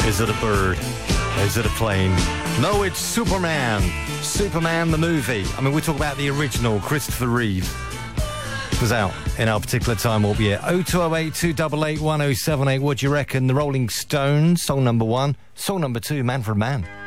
Is it a bird? Is it a plane? No, it's Superman. Superman the movie. I mean, we talk about the original, Christopher Reeve. Was out in our particular time warp year. 0208 288 1078. What do you reckon? The Rolling Stones, song number 1. Song number 2, Man for a Man.